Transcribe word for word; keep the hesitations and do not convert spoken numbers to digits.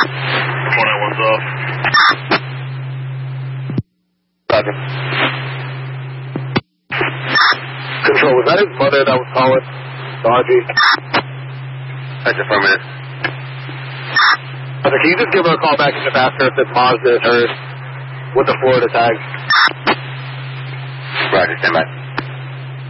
four nine one's off. Roger. Control, was that his mother that was calling? The R G? That's affirmative. Okay, can you just give her a call back and just ask her if it's Mazda is hers with the Florida tag? Roger, stand by.